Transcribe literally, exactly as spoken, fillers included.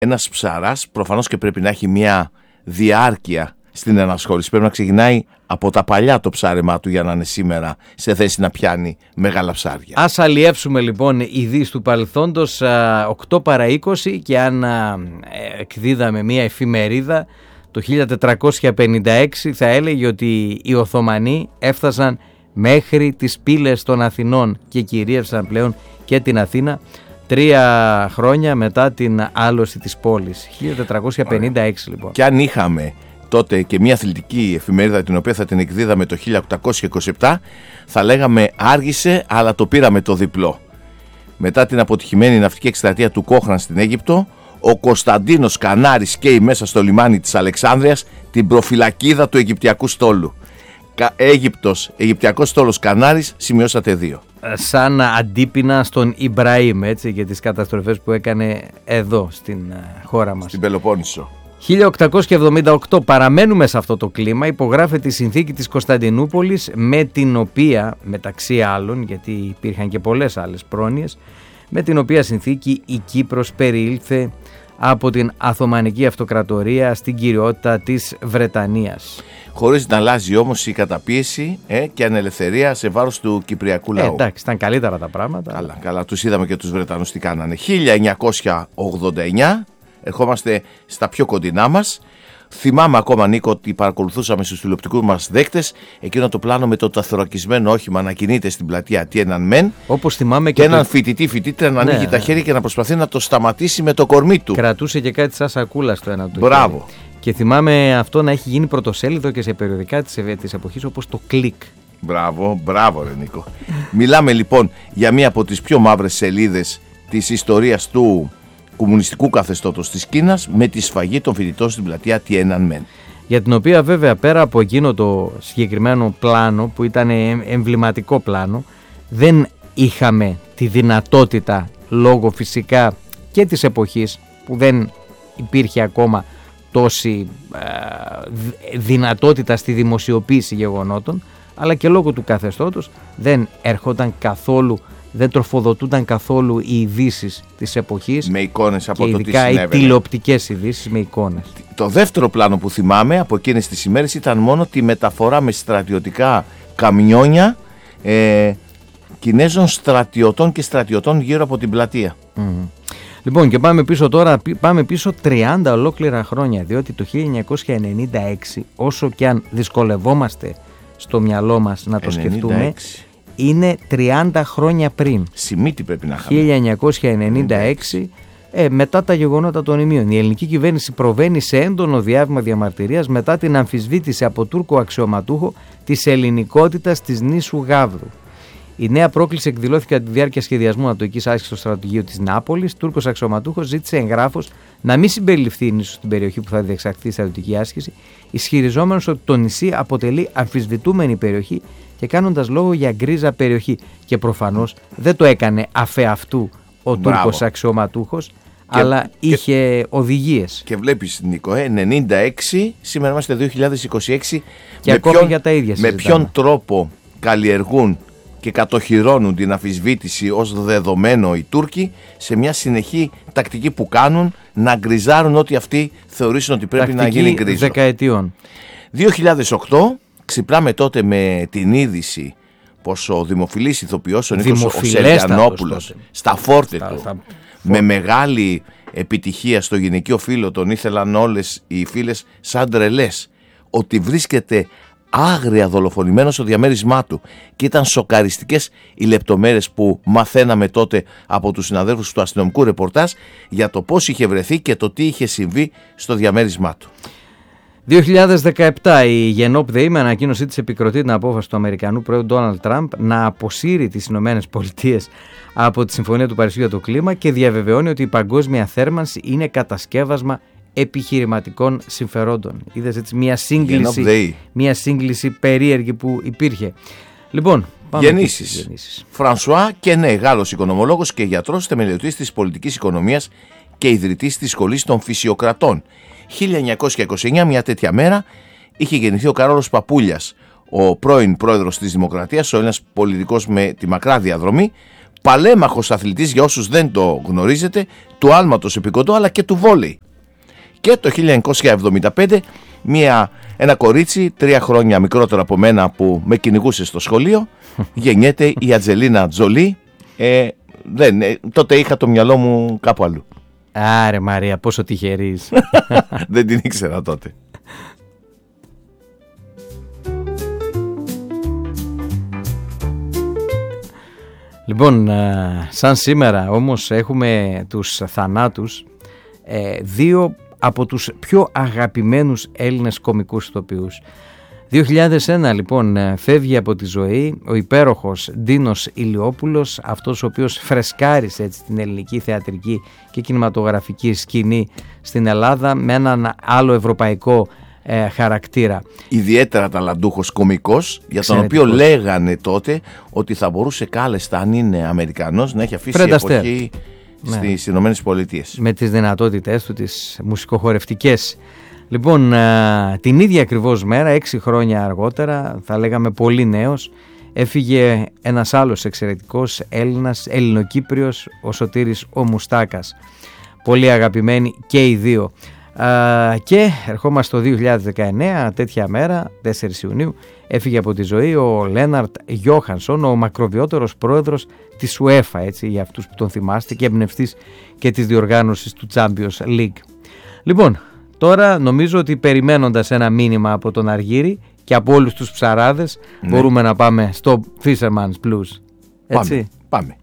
ένας ψαράς προφανώς και πρέπει να έχει μια διάρκεια στην ενασχόληση. Πρέπει να ξεκινάει από τα παλιά το ψάρεμά του για να είναι σήμερα σε θέση να πιάνει μεγάλα ψάρια. Ας αλλιεύσουμε λοιπόν ειδήσεις του παρελθόντος, οκτώ παρά είκοσι, και αν α, εκδίδαμε μια εφημερίδα το χίλια τετρακόσια πενήντα έξι θα έλεγε ότι οι Οθωμανοί έφτασαν μέχρι τις πύλες των Αθηνών και κυρίευσαν πλέον και την Αθήνα τρία χρόνια μετά την άλωση της πόλης. χίλια τετρακόσια πενήντα έξι λοιπόν. Και αν είχαμε τότε και μια αθλητική εφημερίδα την οποία θα την εκδίδαμε το χίλια οκτακόσια είκοσι επτά, θα λέγαμε άργησε αλλά το πήραμε το διπλό. Μετά την αποτυχημένη ναυτική εκστρατεία του Κόχραν στην Αίγυπτο, ο Κωνσταντίνος Κανάρης καίει μέσα στο λιμάνι της Αλεξάνδρειας την προφυλακίδα του Αιγυπτιακού στόλου. Αίγυπτος, Αιγυπτιακός στόλος Κανάρης, σημειώσατε δύο. Σαν αντίπεινα στον Ιμπραήμ, έτσι, για τις καταστροφές που έκανε εδώ στην χώρα μας. Στην Πελοπόννησο. χίλια οκτακόσια εβδομήντα οκτώ, παραμένουμε σε αυτό το κλίμα, υπογράφεται η συνθήκη της Κωνσταντινούπολης, με την οποία, μεταξύ άλλων, γιατί υπήρχαν και πολλές άλλες πρόνοιες, με την οποία συνθήκη η Κύπρος περιήλθε από την Οθωμανική Αυτοκρατορία στην κυριότητα της Βρετανίας. Χωρίς να αλλάζει όμως η καταπίεση ε, και ανελευθερία σε βάρος του κυπριακού λαού. Ε, εντάξει, ήταν καλύτερα τα πράγματα. Καλά, καλά, τους είδαμε και τους Βρετανούς τι κάνανε. χίλια εννιακόσια ογδόντα εννιά, ερχόμαστε στα πιο κοντινά μας. Θυμάμαι ακόμα, Νίκο, ότι παρακολουθούσαμε στους τηλεοπτικούς μας δέκτες εκείνο το πλάνο με το ταθωρακισμένο όχημα να κινείται στην πλατεία Tiananmen. Όπως θυμάμαι και, και έναν το... φοιτητή φοιτήτρια να ναι, ανοίγει τα χέρια και να προσπαθεί να το σταματήσει με το κορμί του. Κρατούσε και κάτι σαν σακούλα στο ένα του. Μπράβο. Χέρι. Και θυμάμαι αυτό να έχει γίνει πρωτοσέλιδο και σε περιοδικά της, της εποχής, όπως το Κλικ. Μπράβο, μπράβο ρε Νίκο. Μιλάμε λοιπόν για μία από τις πιο μαύρες σελίδες της ιστορίας του κομμουνιστικού καθεστώτος της Κίνας, με τη σφαγή των φοιτητών στην πλατεία Tiananmen. Για την οποία βέβαια, πέρα από εκείνο το συγκεκριμένο πλάνο που ήταν εμβληματικό πλάνο, δεν είχαμε τη δυνατότητα, λόγω φυσικά και της εποχής που δεν υπήρχε ακόμα τόση ε, δυνατότητα στη δημοσιοποίηση γεγονότων, αλλά και λόγω του καθεστώτος δεν έρχονταν καθόλου, δεν τροφοδοτούνταν καθόλου οι ειδήσεις της εποχής, με εικόνες από και το τι ειδικά οι συνέβαινε. τηλεοπτικές ειδήσεις με εικόνες. Το δεύτερο πλάνο που θυμάμαι από εκείνες τις ημέρες ήταν μόνο τη μεταφορά με στρατιωτικά καμιόνια ε, Κινέζων στρατιωτών και στρατιωτών γύρω από την πλατεία. Mm. Λοιπόν, και πάμε πίσω τώρα, πάμε πίσω τριάντα ολόκληρα χρόνια, διότι το χίλια εννιακόσια ενενήντα έξι, όσο και αν δυσκολευόμαστε στο μυαλό μας να το ενενήντα έξι. σκεφτούμε, είναι τριάντα χρόνια πριν. Σημείτη πρέπει να είχαμε. χίλια εννιακόσια ενενήντα έξι, ε, μετά τα γεγονότα των Ιμίων. Η ελληνική κυβέρνηση προβαίνει σε έντονο διάβημα διαμαρτυρίας μετά την αμφισβήτηση από Τούρκο αξιωματούχο της ελληνικότητας της νήσου Γαύρου. Η νέα πρόκληση εκδηλώθηκε κατά τη διάρκεια σχεδιασμού ανατολικής άσκησης στο στρατηγείο της Νάπολης. Τούρκος αξιωματούχος ζήτησε εγγράφος να μην συμπεριληφθεί η νήσος στην περιοχή που θα διεξαχθεί η στρατιωτική άσκηση, ισχυριζόμενος ότι το νησί αποτελεί αμφισβητούμενη περιοχή και κάνοντας λόγο για γκρίζα περιοχή. Και προφανώς δεν το έκανε αφεαυτού ο Τούρκος αξιωματούχος, και, αλλά είχε και, οδηγίες. Και βλέπεις, Νίκο, ε, ενενήντα έξι, σήμερα είμαστε δύο χιλιάδες είκοσι έξι, και με, ακόμη ποιον, για τα ίδια με ποιον τρόπο καλλιεργούν και κατοχυρώνουν την αμφισβήτηση ως δεδομένο οι Τούρκοι, σε μια συνεχή τακτική που κάνουν να γκριζάρουν ό,τι αυτοί θεωρήσουν ότι πρέπει τακτική να γίνει γκρίζο. Δεκαετιών. δύο χιλιάδες οκτώ, ξυπνάμε τότε με την είδηση πως ο δημοφιλής ηθοποιός ο Νίκος ο Σεργιανόπουλος στα φόρτε του, στα... με μεγάλη επιτυχία στο γυναικείο φύλλο, τον ήθελαν όλες οι φίλες σαν τρελές, ότι βρίσκεται άγρια δολοφονημένος στο διαμέρισμά του, και ήταν σοκαριστικές οι λεπτομέρειες που μαθαίναμε τότε από τους συναδέλφους του αστυνομικού ρεπορτάζ για το πώς είχε βρεθεί και το τι είχε συμβεί στο διαμέρισμά του. δύο χιλιάδες δεκαεπτά η Γενόπ-ΔΕΗ με ανακοίνωσή της επικροτεί την απόφαση του Αμερικανού πρόεδρου Ντόναλντ Τραμπ να αποσύρει τις Ηνωμένες Πολιτείες από τη Συμφωνία του Παρισιού για το κλίμα και διαβεβαιώνει ότι η παγκόσμια θέρμανση είναι κατασκεύασμα επιχειρηματικών συμφερόντων. Είδες έτσι μια σύγκληση, μια σύγκληση περίεργη που υπήρχε. Λοιπόν, πάμε γεννήσεις. Φρανσουά Κενέ, Γάλλος οικονομολόγος και γιατρός, θεμελιωτής της πολιτικής οικονομίας και ιδρυτής της Σχολής των Φυσιοκρατών. χίλια εννιακόσια είκοσι εννιά, μια τέτοια μέρα, είχε γεννηθεί ο Καρόλος Παπούλιας, ο πρώην πρόεδρος της Δημοκρατίας, ο ένας πολιτικός με τη μακρά διαδρομή, παλέμαχος αθλητής, για όσους δεν το γνωρίζετε, του άλματος επικοντό αλλά και του βόλεϊ. Και το χίλια εννιακόσια εβδομήντα πέντε μια, ένα κορίτσι τρία χρόνια μικρότερο από μένα που με κυνηγούσε στο σχολείο, γεννιέται η Ατζελίνα Τζολί. ε, δεν, ε, τότε είχα το μυαλό μου κάπου αλλού. Άρε Μαρία, πόσο τυχερής. Δεν την ήξερα τότε. Λοιπόν, σαν σήμερα όμως έχουμε τους θανάτους δύο από τους πιο αγαπημένους Έλληνες κωμικούς ηθοποιούς. δύο χιλιάδες ένα λοιπόν φεύγει από τη ζωή ο υπέροχος Ντίνος Ηλιόπουλος, αυτός ο οποίος φρεσκάρισε έτσι την ελληνική θεατρική και κινηματογραφική σκηνή στην Ελλάδα με έναν άλλο ευρωπαϊκό ε, χαρακτήρα. Ιδιαίτερα ταλαντούχος κωμικός, για τον οποίο λέγανε τότε ότι θα μπορούσε κάλλιστα, αν είναι Αμερικανός, να έχει αφήσει εποχή ναι. στις Ηνωμένες Πολιτείες. Με τις δυνατότητες του, τις μουσικοχορευτικές. Λοιπόν, α, την ίδια ακριβώς μέρα, έξι χρόνια αργότερα, θα λέγαμε πολύ νέος, έφυγε ένας άλλος εξαιρετικός Έλληνας, Ελληνοκύπριος, ο Σωτήρης ο Μουστάκας. Πολύ αγαπημένοι και οι δύο. Α, και ερχόμαστε το δύο χιλιάδες δεκαεννέα, τέτοια μέρα, τέσσερις Ιουνίου, έφυγε από τη ζωή ο Λέναρτ Γιόχανσον, ο μακροβιότερος πρόεδρος της UEFA, έτσι, για αυτούς που τον θυμάστε, και εμπνευστής και της διοργάνωσης του Champions League. Λοιπόν, τώρα νομίζω ότι περιμένοντας ένα μήνυμα από τον Αργύρη και από όλους τους ψαράδες, ναι, μπορούμε να πάμε στο Fisherman's Blues. Έτσι. Πάμε, πάμε.